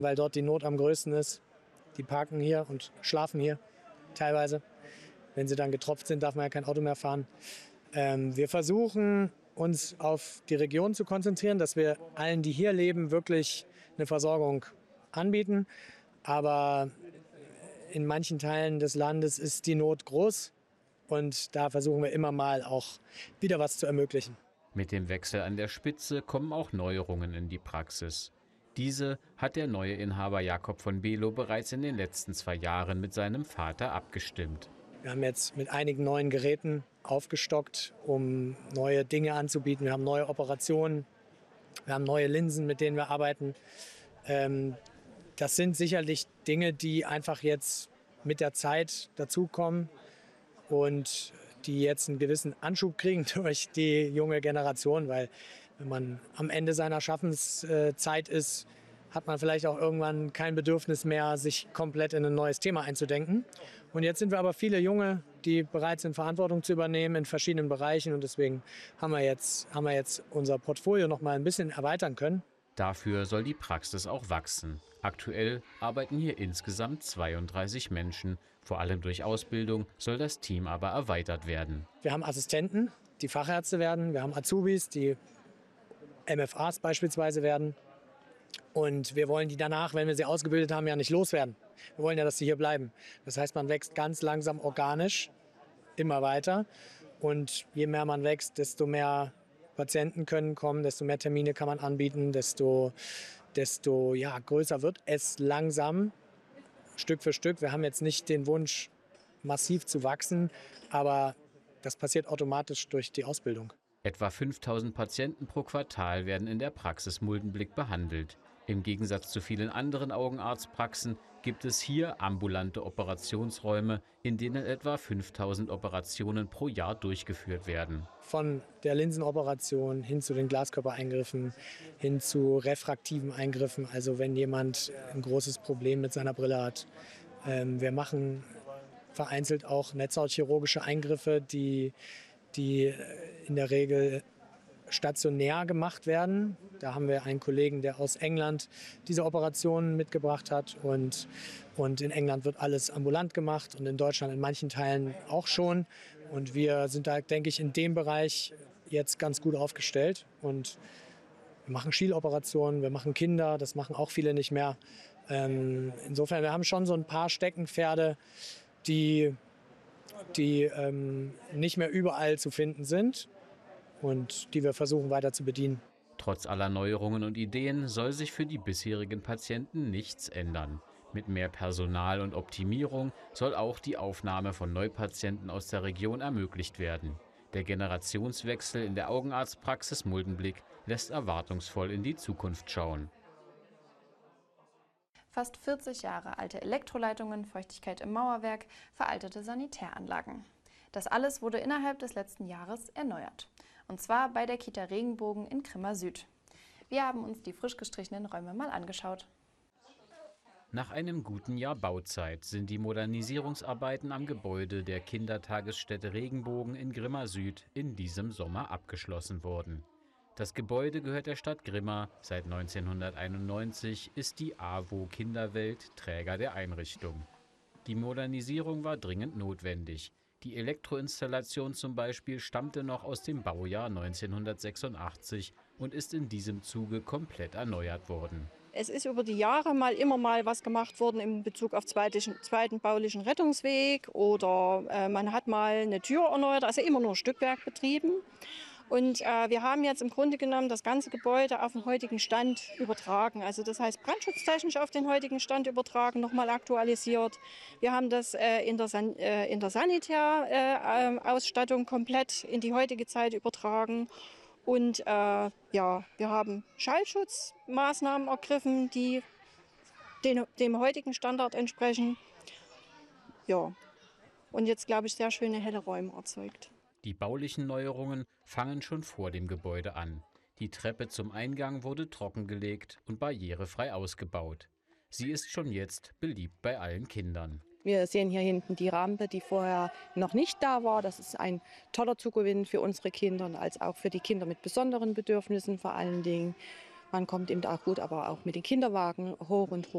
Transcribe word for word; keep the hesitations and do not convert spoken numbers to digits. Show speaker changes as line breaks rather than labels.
weil dort die Not am größten ist. Die parken hier und schlafen hier teilweise. Wenn sie dann getropft sind, darf man ja kein Auto mehr fahren. Ähm, wir versuchen, uns auf die Region zu konzentrieren, dass wir allen, die hier leben, wirklich eine Versorgung anbieten. Aber in manchen Teilen des Landes ist die Not groß und da versuchen wir immer mal auch wieder was zu ermöglichen.
Mit dem Wechsel an der Spitze kommen auch Neuerungen in die Praxis. Diese hat der neue Inhaber Jakob von Below bereits in den letzten zwei Jahren mit seinem Vater abgestimmt.
Wir haben jetzt mit einigen neuen Geräten aufgestockt, um neue Dinge anzubieten. Wir haben neue Operationen, wir haben neue Linsen, mit denen wir arbeiten. Ähm, das sind sicherlich Dinge, die einfach jetzt mit der Zeit dazukommen und die jetzt einen gewissen Anschub kriegen durch die junge Generation, weil wenn man am Ende seiner Schaffenszeit ist, hat man vielleicht auch irgendwann kein Bedürfnis mehr, sich komplett in ein neues Thema einzudenken. Und jetzt sind wir aber viele Junge, die bereit sind, Verantwortung zu übernehmen in verschiedenen Bereichen. Und deswegen haben wir jetzt, haben wir jetzt unser Portfolio noch mal ein bisschen erweitern können.
Dafür soll die Praxis auch wachsen. Aktuell arbeiten hier insgesamt zweiunddreißig Menschen. Vor allem durch Ausbildung soll das Team aber erweitert werden.
Wir haben Assistenten, die Fachärzte werden. Wir haben Azubis, die M F As beispielsweise werden. Und wir wollen die danach, wenn wir sie ausgebildet haben, ja nicht loswerden. Wir wollen ja, dass sie hier bleiben. Das heißt, man wächst ganz langsam organisch immer weiter. Und je mehr man wächst, desto mehr Patienten können kommen, desto mehr Termine kann man anbieten, desto, desto ja, größer wird es langsam, Stück für Stück. Wir haben jetzt nicht den Wunsch, massiv zu wachsen, aber das passiert automatisch durch die Ausbildung.
Etwa fünftausend Patienten pro Quartal werden in der Praxis Muldenblick behandelt. Im Gegensatz zu vielen anderen Augenarztpraxen gibt es hier ambulante Operationsräume, in denen etwa fünftausend Operationen pro Jahr durchgeführt werden.
Von der Linsenoperation hin zu den Glaskörpereingriffen, hin zu refraktiven Eingriffen, also wenn jemand ein großes Problem mit seiner Brille hat. Wir machen vereinzelt auch netzhautchirurgische Eingriffe, die, die in der Regel stationär gemacht werden. Da haben wir einen Kollegen, der aus England diese Operationen mitgebracht hat. Und, und in England wird alles ambulant gemacht und in Deutschland in manchen Teilen auch schon. Und wir sind da, denke ich, in dem Bereich jetzt ganz gut aufgestellt. Und wir machen Schieloperationen, wir machen Kinder, das machen auch viele nicht mehr. Ähm, insofern, wir haben schon so ein paar Steckenpferde, die, die ähm, nicht mehr überall zu finden sind und die wir versuchen weiter zu bedienen.
Trotz aller Neuerungen und Ideen soll sich für die bisherigen Patienten nichts ändern. Mit mehr Personal und Optimierung soll auch die Aufnahme von Neupatienten aus der Region ermöglicht werden. Der Generationswechsel in der Augenarztpraxis Muldenblick lässt erwartungsvoll in die Zukunft schauen.
Fast vierzig Jahre alte Elektroleitungen, Feuchtigkeit im Mauerwerk, veraltete Sanitäranlagen. Das alles wurde innerhalb des letzten Jahres erneuert. Und zwar bei der Kita Regenbogen in Grimma Süd. Wir haben uns die frisch gestrichenen Räume mal angeschaut.
Nach einem guten Jahr Bauzeit sind die Modernisierungsarbeiten am Gebäude der Kindertagesstätte Regenbogen in Grimma Süd in diesem Sommer abgeschlossen worden. Das Gebäude gehört der Stadt Grimma. Seit neunzehnhunderteinundneunzig ist die AWO Kinderwelt Träger der Einrichtung. Die Modernisierung war dringend notwendig. Die Elektroinstallation zum Beispiel stammte noch aus dem Baujahr neunzehnhundertsechsundachtzig und ist in diesem Zuge komplett erneuert worden.
Es ist über die Jahre mal immer mal was gemacht worden in Bezug auf zweiten, zweiten baulichen Rettungsweg oder äh, man hat mal eine Tür erneuert, also immer nur Stückwerk betrieben. Und äh, wir haben jetzt im Grunde genommen das ganze Gebäude auf den heutigen Stand übertragen. Also das heißt brandschutztechnisch auf den heutigen Stand übertragen, nochmal aktualisiert. Wir haben das äh, in der, San äh, in der Sanitärausstattung äh, komplett in die heutige Zeit übertragen. Und äh, ja, wir haben Schallschutzmaßnahmen ergriffen, die den, dem heutigen Standard entsprechen. Ja, und jetzt, glaube ich, sehr schöne helle Räume erzeugt.
Die baulichen Neuerungen fangen schon vor dem Gebäude an. Die Treppe zum Eingang wurde trockengelegt und barrierefrei ausgebaut. Sie ist schon jetzt beliebt bei allen Kindern.
Wir sehen hier hinten die Rampe, die vorher noch nicht da war. Das ist ein toller Zugewinn für unsere Kinder und als auch für die Kinder mit besonderen Bedürfnissen vor allen Dingen. Man kommt eben auch gut, aber auch mit den Kinderwagen hoch und hoch.